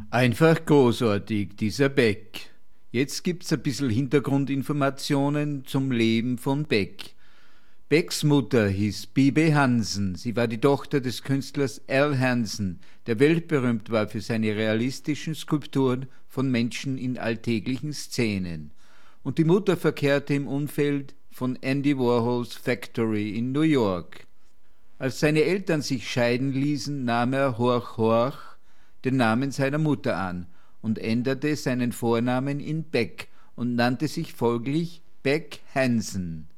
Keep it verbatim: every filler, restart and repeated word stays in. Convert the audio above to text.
Einfach großartig, dieser Beck. Jetzt gibt's ein bisschen Hintergrundinformationen zum Leben von Beck. Becks Mutter hieß Bibe Hansen. Sie war die Tochter des Künstlers Al Hansen, der weltberühmt war für seine realistischen Skulpturen von Menschen in alltäglichen Szenen. Und die Mutter verkehrte im Umfeld von Andy Warhols Factory in New York. Als seine Eltern sich scheiden ließen, nahm er Horch Horch den Namen seiner Mutter an und änderte seinen Vornamen in Beck und nannte sich folglich Beck Hansen.